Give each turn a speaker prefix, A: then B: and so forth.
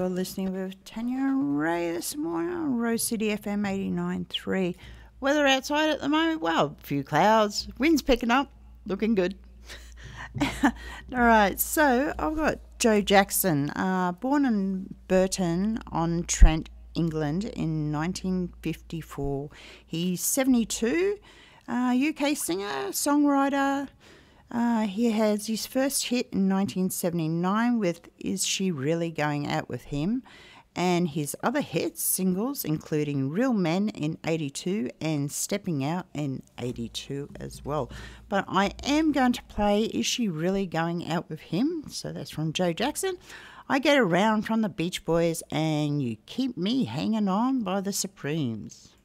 A: You're listening with Tanya and Ray this morning on Rose City FM 89.3. Weather outside at the moment, well, a few clouds, wind's picking up, looking good. All right, so I've got Joe Jackson, born in Burton on Trent, England in 1954. He's 72, UK singer, songwriter. He has his first hit in 1979 with Is She Really Going Out With Him? And his other hits, singles, including Real Men in 82 and Stepping Out in 82 as well. But I am going to play Is She Really Going Out With Him? So that's from Joe Jackson. I Get Around from the Beach Boys, and You Keep Me Hanging On by the Supremes.